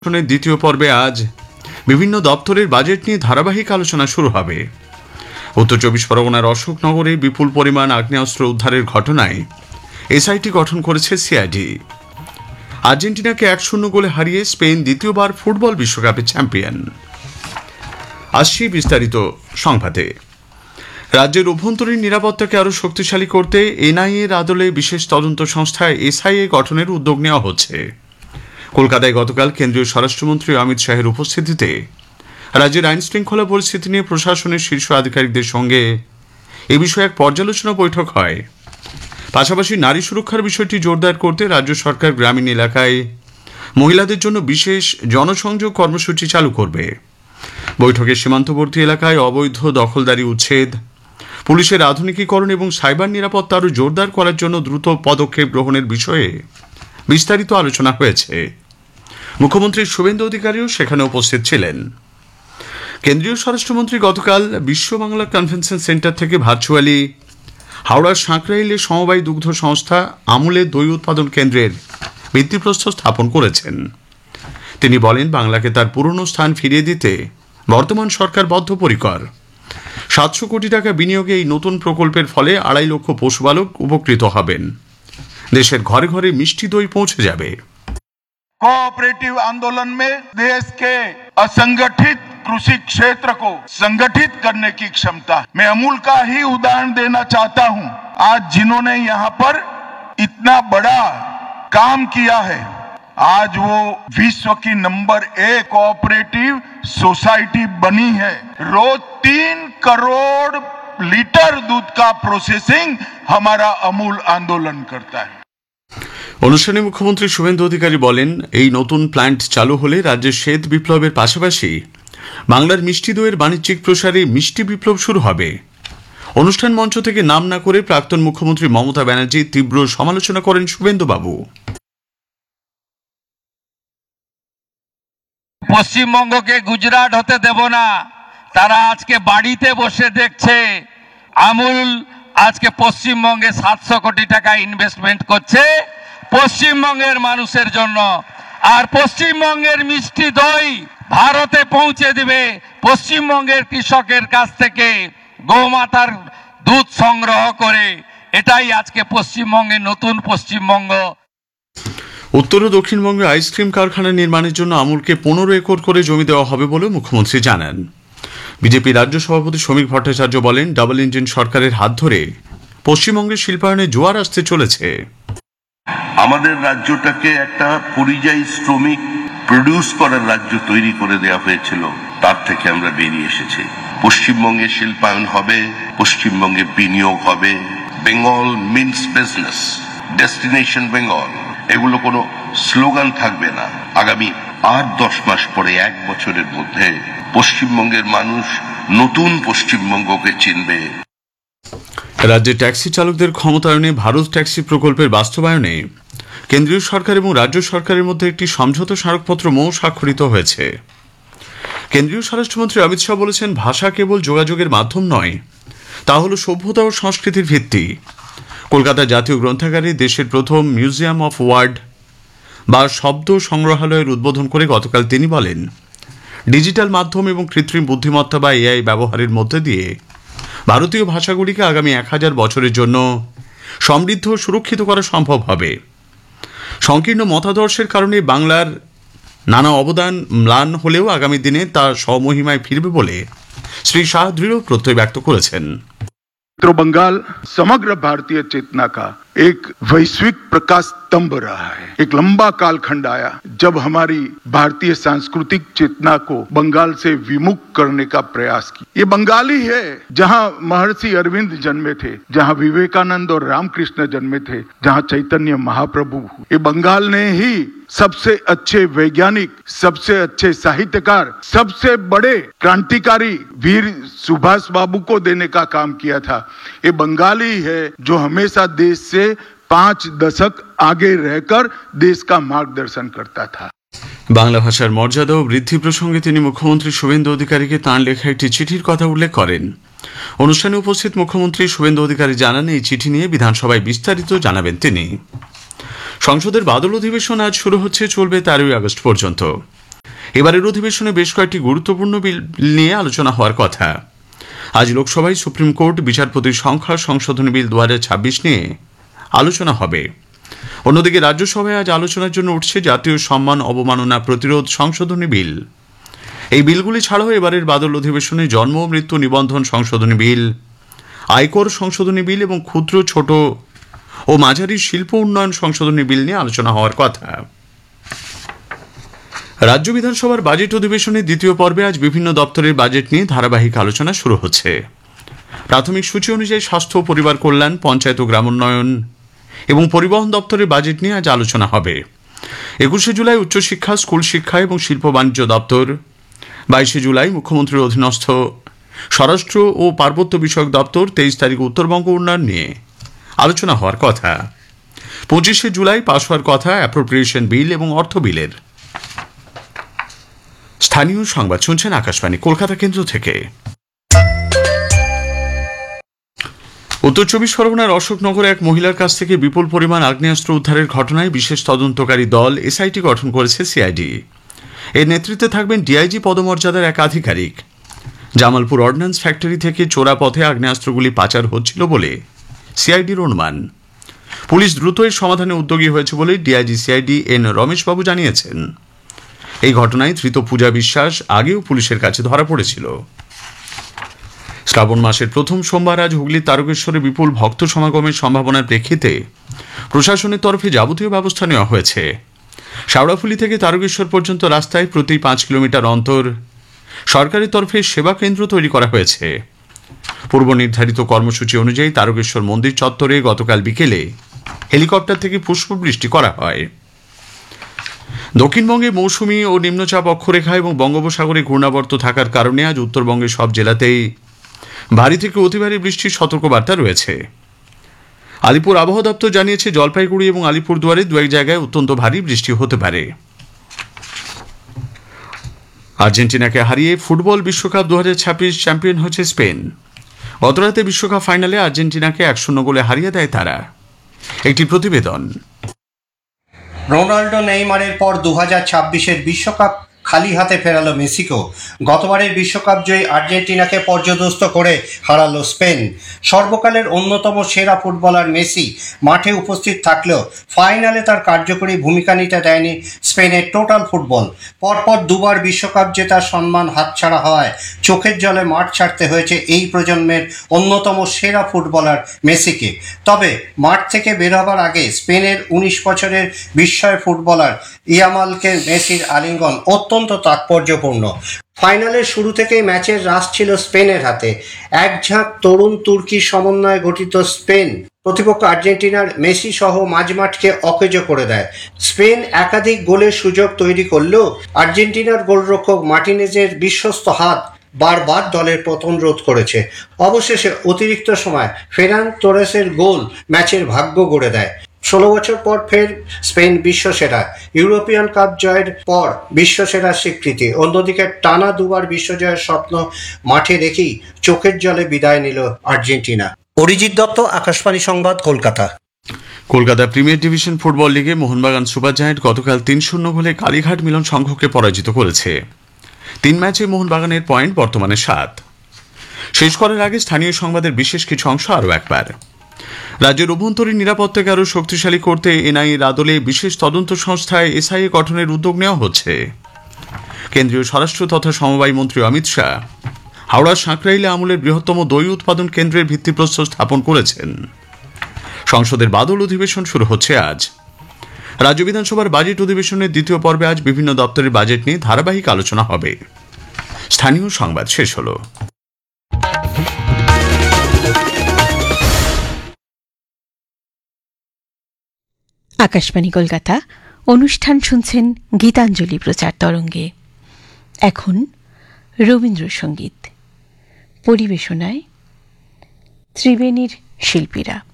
দ্বিতীয় পর্বে আজ বিভিন্ন দপ্তরের বাজেট নিয়ে ধারাবাহিক আলোচনা শুরু হবে। উত্তর চব্বিশ পরগনার অশোকনগরে বিপুল পরিমাণ আগ্নেয়াস্ত্র উদ্ধারের ঘটনায় এসআইটি গঠন করেছে সিআইডি। আর্জেন্টিনাকে 1-0 গোলে হারিয়ে স্পেন দ্বিতীয়বার ফুটবল বিশ্বকাপের চ্যাম্পিয়ন। আসছি বিস্তারিত সংবাদে। রাজ্যের অভ্যন্তরীণ নিরাপত্তাকে আরও শক্তিশালী করতে এনআইএর আদলে বিশেষ তদন্ত সংস্থা এসআইএ গঠনের উদ্যোগ নেওয়া হচ্ছে। কলকাতায় গতকাল কেন্দ্রীয় স্বরাষ্ট্রমন্ত্রী অমিত শাহের উপস্থিতিতে রাজ্যের আইন শৃঙ্খলা পরিস্থিতি নিয়ে প্রশাসনের শীর্ষ আধিকারিকদের সঙ্গে এ বিষয়ে এক পর্যালোচনা বৈঠক হয়। পাশাপাশি নারী সুরক্ষার বিষয়টি জোরদার করতে রাজ্য সরকার গ্রামীণ এলাকায় মহিলাদের জন্য বিশেষ জনসংযোগ কর্মসূচি চালু করবে। বৈঠকে সীমান্তবর্তী এলাকায় অবৈধ দখলদারি উচ্ছেদ, পুলিশের আধুনিকীকরণ এবং সাইবার নিরাপত্তা আরও জোরদার করার জন্য দ্রুত পদক্ষেপ গ্রহণের বিষয়ে বিস্তারিত আলোচনা হয়েছে। মুখ্যমন্ত্রী শুভেন্দু অধিকারীও সেখানে উপস্থিত ছিলেন। কেন্দ্রীয় স্বরাষ্ট্রমন্ত্রী গতকাল বিশ্ব বাংলা কনভেনশন সেন্টার থেকে ভার্চুয়ালি হাওড়ার সাঁকরাইলে সমবায় দুগ্ধ সংস্থা আমুলের দই উৎপাদন কেন্দ্রের ভিত্তিপ্রস্তর স্থাপন করেছেন। তিনি বলেন, বাংলাকে তার পুরনো স্থান ফিরিয়ে দিতে বর্তমান সরকার বদ্ধপরিকর। 700 কোটি টাকা বিনিয়োগে এই নতুন প্রকল্পের ফলে 2.5 লক্ষ পশুপালক উপকৃত হবেন। দেশের ঘরে ঘরে মিষ্টি দই পৌঁছে যাবে। कोऑपरेटिव आंदोलन में देश के असंगठित कृषि क्षेत्र को संगठित करने की क्षमता। मैं अमूल का ही उदाहरण देना चाहता हूं। आज जिन्होंने यहां पर इतना बड़ा काम किया है, आज वो विश्व की नंबर 1 कोऑपरेटिव सोसाइटी बनी है। रोज 3 करोड़ लीटर दूध का प्रोसेसिंग हमारा अमूल आंदोलन करता है। অনুষ্ঠানে মুখ্যমন্ত্রী শুভেন্দু অধিকারী বলেন, এই নতুন প্ল্যান্ট চালু হলে রাজ্যের শ্বেত বিপ্লবের পাশাপাশি বাংলার মিষ্টি দইয়ের বাণিজ্যিক প্রসারে মিষ্টি বিপ্লব শুরু হবে। অনুষ্ঠান মঞ্চ থেকে নাম না করে প্রাক্তন মুখ্যমন্ত্রী মমতা ব্যানার্জি তীব্র সমালোচনা করেন শুভেন্দু বাবু। পশ্চিমবঙ্গকে গুজরাট হতে দেব না। তারা আজকে বাড়িতে বসে দেখছে আমুল আজকে পশ্চিমবঙ্গে 700 কোটি টাকা ইনভেস্টমেন্ট করছে পশ্চিমবঙ্গের মানুষের জন্য। আর পশ্চিমবঙ্গের মিষ্টি দই ভারতে পৌঁছে দিবে পশ্চিমবঙ্গের কৃষকের কাছ থেকে গোমাতার দুধ সংগ্রহ করে। এটাই আজকে পশ্চিমবঙ্গের নতুন পশ্চিমবঙ্গ। উত্তর ও দক্ষিণবঙ্গে আইসক্রিম কারখানা নির্মাণের জন্য আমুলকে 15 একর করে জমি দেওয়া হবে বলে মুখ্যমন্ত্রী জানান। বিজেপি রাজ্য সভাপতি শ্রমিক ভট্টাচার্য বলেন, ডাবল ইঞ্জিন সরকারের হাত ধরে পশ্চিমবঙ্গের শিল্পায়নে জোয়ার আসতে চলেছে। আমাদের রাজ্যটাকে একটা পরিযায়ী শ্রমিক প্রডিউস করার রাজ্য তৈরি করে দেওয়া হয়েছিল, তার থেকে আমরা বেরিয়ে এসেছি। পশ্চিমবঙ্গে শিল্পায়ন হবে, পশ্চিমবঙ্গে বিনিয়োগ হবে। Bengal means business, destination Bengal, এগুলো কোনো স্লোগান থাকবে না। আগামী 8-10 মাস পরে, 1 বছরের মধ্যে পশ্চিমবঙ্গের মানুষ নতুন পশ্চিমবঙ্গকে চিনবে। রাজ্যে ট্যাক্সি চালকদের ক্ষমতায়নে ভারত ট্যাক্সি প্রকল্পের বাস্তবায়নে কেন্দ্রীয় সরকার এবং রাজ্য সরকারের মধ্যে একটি সমঝোতা স্মারকপত্র স্বাক্ষরিত হয়েছে। কেন্দ্রীয় স্বরাষ্ট্রমন্ত্রী অমিত শাহ বলেছেন, ভাষা কেবল যোগাযোগের মাধ্যম নয়, তা হল সভ্যতা ও সংস্কৃতির ভিত্তি। কলকাতা জাতীয় গ্রন্থাগারে দেশের প্রথম মিউজিয়াম অফ ওয়ার্ড বা শব্দ সংগ্রহালয়ের উদ্বোধন করে গতকাল তিনি বলেন, ডিজিটাল মাধ্যম এবং কৃত্রিম বুদ্ধিমত্তা বা এআই ব্যবহারের মধ্যে দিয়ে ভারতীয় ভাষাগুলিকে আগামী 1000 বছরের জন্য সমৃদ্ধ ও সুরক্ষিত করা সম্ভব হবে। সংকীর্ণ মতাদর্শের কারণে বাংলার নানা অবদান ম্লান হলেও আগামী দিনে তা স্বমহিমায় ফিরবে বলে শ্রী শাহ দৃঢ় প্রত্যয় ব্যক্ত করেছেন। बंगाल समग्र भारतीय चेतना का एक वैश्विक प्रकाश स्तंभ रहा है। एक लंबा कालखंड आया जब हमारी भारतीय सांस्कृतिक चेतना को बंगाल से विमुख करने का प्रयास किया। ये बंगाल ही है जहां महर्षि अरविंद जन्मे थे, जहां विवेकानंद और रामकृष्ण जन्मे थे, जहां चैतन्य महाप्रभु। ये बंगाल ने ही सबसे अच्छे वैज्ञानिक, सबसे अच्छे साहित्यकार, सबसे बड़े क्रांतिकारी वीर सुभाष बाबू को देने का काम किया था। ये बंगाली है जो हमेशा देश से 5 दशक आगे रहकर देश का मार्गदर्शन करता था। বাংলা ভাষার মর্যাদা ও বৃদ্ধি প্রসঙ্গে তিনি মুখ্যমন্ত্রী শুভেন্দু অধিকারীকে তাঁর লেখা একটি চিঠির কথা উল্লেখ করেন। অনুষ্ঠানে উপস্থিত মুখ্যমন্ত্রী শুভেন্দু অধিকারী জানান, এই চিঠি নিয়ে বিধানসভায় বিস্তারিত জানাবেন তিনি। সংসদের বাদল অধিবেশন আজ শুরু হচ্ছে, চলবে 13 আগস্ট পর্যন্ত। এবারের অধিবেশনে বেশ কয়েকটি গুরুত্বপূর্ণ বিল নিয়ে আলোচনা হওয়ার কথা। আজ লোকসভায় সুপ্রিম কোর্ট বিচারপতির সংখ্যা সংশোধনী বিল 2026 নিয়ে আলোচনা হবে। অন্যদিকে রাজ্যসভায় আজ আলোচনার জন্য উঠছে জাতীয় সম্মান অবমাননা প্রতিরোধ সংশোধনী বিল। এই বিলগুলি ছাড়াও এবারের বাদল অধিবেশনে জন্ম ও মৃত্যু নিবন্ধন সংশোধনী বিল, আয়কর সংশোধনী বিল এবং ক্ষুদ্র, ছোট ও মাঝারি শিল্প উন্নয়ন সংশোধনী বিল নিয়ে আলোচনা হওয়ার কথা। রাজ্য বিধানসভার বাজেট অধিবেশনের দ্বিতীয় পর্বে আজ বিভিন্ন দপ্তরের বাজেট নিয়ে ধারাবাহিক আলোচনা শুরু হচ্ছে। প্রাথমিক সূচি অনুযায়ী স্বাস্থ্য ও পরিবার কল্যাণ, পঞ্চায়েত ও গ্রামোন্নয়ন এবং পরিবহন দপ্তরের বাজেট নিয়ে আজ আলোচনা হবে। 21শে জুলাই উচ্চশিক্ষা, স্কুল শিক্ষা এবং শিল্প বাণিজ্য দপ্তর, 22শে জুলাই মুখ্যমন্ত্রীর অধীনস্থ স্বরাষ্ট্র ও পার্বত্য বিষয়ক দপ্তর, 23 তারিখ উত্তরবঙ্গ উন্নয়ন নিয়ে আলোচনা হওয়ার কথা। 25শে জুলাই পাশ হওয়ার কথা অ্যাপ্রোপ্রিয়েশন বিল এবং অর্থ বিলের। স্থানীয় সংবাদ শুনছেন আকাশবাণী কলকাতা কেন্দ্র থেকে। উত্তর 24 পরগনার অশোকনগরে এক মহিলার কাছ থেকে বিপুল পরিমাণ আগ্নেয়াস্ত্র উদ্ধারের ঘটনায় বিশেষ তদন্তকারী দল এসআইটি গঠন করেছে সিআইডি। এর নেতৃত্বে থাকবেন ডিআইজি পদমর্যাদার এক আধিকারিক। জামালপুর অর্ডিন্যান্স ফ্যাক্টরি থেকে চোরা পথে আগ্নেয়াস্ত্রগুলি পাচার হচ্ছিল বলে সিআইডির অনুমান। পুলিশ দ্রুত এর সমাধানে উদ্যোগী হয়েছে বলে ডিআইজি সিআইডি এন রমেশবাবু জানিয়েছেন। এই ঘটনায় ধৃত পূজা বিশ্বাস আগেও পুলিশের কাছে ধরা পড়েছিল। শ্রাবণ মাসের প্রথম সোমবার আজ হুগলির তারকেশ্বরে বিপুল ভক্ত সমাগমের সম্ভাবনার প্রেক্ষিতে প্রশাসনের তরফে যাবতীয় ব্যবস্থা নেওয়া হয়েছে। শাওড়াফুলি থেকে তারকেশ্বর পর্যন্ত রাস্তায় প্রতি 5 কিলোমিটার অন্তর সরকারের তরফে সেবা কেন্দ্র তৈরি করা হয়েছে। পূর্ব নির্ধারিত কর্মসূচি অনুযায়ী তারকেশ্বর মন্দির চত্বরে গতকাল বিকেলে হেলিকপ্টার থেকে পুষ্পবৃষ্টি করা হয়। দক্ষিণবঙ্গে মৌসুমী ও নিম্নচাপ অক্ষরেখা এবং বঙ্গোপসাগরে ঘূর্ণাবর্ত থাকার কারণে আজ উত্তরবঙ্গের সব জেলাতেই ভারী থেকে অতি ভারী বৃষ্টির সতর্কবার্তা রয়েছে। আলিপুর আবহাওয়া দপ্তর জানিয়েছে জলপাইগুড়ি এবং আলিপুরদুয়ারে দু এক জায়গায় অত্যন্ত ভারী বৃষ্টি হতে পারে। আর্জেন্টিনাকে হারিয়ে ফুটবল বিশ্বকাপ 2026 চ্যাম্পিয়ন হচ্ছে স্পেন। গতরাতে বিশ্বকাপ ফাইনালে আর্জেন্টিনাকে 1-0 গোলে হারিয়ে দেয় তারা। একটি প্রতিবেদন। রোনাল্ডো নেইমারের পর 2026-এর বিশ্বকাপ খালি হাতে ফেরালো মেসিকেও। গতবারের বিশ্বকাপ জয়ী আর্জেন্টিনাকে পর্যদস্ত করে হারালো স্পেন। সর্বকালের অন্যতম সেরা ফুটবলার মেসি মাঠে উপস্থিত থাকলেও ফাইনালে তার কার্যকরী ভূমিকা নিতে দেয়নি স্পেনের টোটাল ফুটবল। পরপর দুবার বিশ্বকাপ জেতার সম্মান হাতছাড়া হওয়ায় চোখের জলে মাঠ ছাড়তে হয়েছে এই প্রজন্মের অন্যতম সেরা ফুটবলার মেসিকে। তবে মাঠ থেকে বের হবার আগে স্পেনের 19 বছরের বিস্ময় ফুটবলার ইয়ামালকে মেসির আলিঙ্গন অত্যন্ত তাৎপর্যপূর্ণ। ফাইনালের শুরু থেকেই ম্যাচের রাশ ছিল স্পেনের হাতে। এক ঝাঁক তরুণ তুর্কি সমন্বয়ে গঠিত স্পেন প্রতিপক্ষ আর্জেন্টিনার মেসি সহ মাঝমাঠকে অকেজো করে দেয়। স্পেন একাধিক গোলের সুযোগ তৈরি করলেও আর্জেন্টিনার গোলরক্ষক মার্টিনেজের বিশ্বস্ত হাত বারবার দলের পতন রোধ করেছে। অবশেষে অতিরিক্ত সময় ফেরান তোরেসের গোল ম্যাচের ভাগ্য গড়ে দেয়। 16 বছর পর ফের স্পেন বিশ্বসেরা। ইউরোপিয়ান কাপ জয়ের পর বিশ্বসেরার স্বীকৃতি। অন্যদিকে টানা দুবার বিশ্বজয়ের স্বপ্ন মাঠে রেখেই চোখের জলে বিদায় নিল আর্জেন্টিনা। অরিজিৎ দত্ত, আকাশবাণী সংবাদ, Kolkata. Kolkata premier division football লিগে মোহনবাগান সুপার জায়ান্ট গতকাল 3-0 গোলে কালীঘাট মিলন সংঘকে পরাজিত করেছে। 3 ম্যাচে মোহনবাগানের পয়েন্ট বর্তমানে 7। শেষ করার আগে স্থানীয় সংবাদের বিশেষ কিছু অংশ আরও একবার। রাজ্যের অভ্যন্তরীণ নিরাপত্তাকে আরও শক্তিশালী করতে এনআইএর আদলে বিশেষ তদন্ত সংস্থায় এসআইএ গঠনের উদ্যোগ নেওয়া হচ্ছে। কেন্দ্রীয় স্বরাষ্ট্র তথা সমবায় মন্ত্রী অমিত শাহ হাওড়ার সাঁকরাইলে আমুলের বৃহত্তম দই উৎপাদন কেন্দ্রের ভিত্তিপ্রস্তর স্থাপন করেছেন। সংসদের বাদল অধিবেশন শুরু হচ্ছে আজ। রাজ্য বিধানসভার বাজেট অধিবেশনের দ্বিতীয় পর্বে আজ বিভিন্ন দপ্তরের বাজেট নিয়ে ধারাবাহিক আলোচনা হবে। স্থানীয় সংবাদ শেষ হলো। আকাশবাণী কলকাতা অনুষ্ঠান শুনছেন গীতাঞ্জলি প্রচার তরঙ্গে। এখন রবীন্দ্রসঙ্গীত পরিবেশনায় ত্রিবেণীর শিল্পীরা।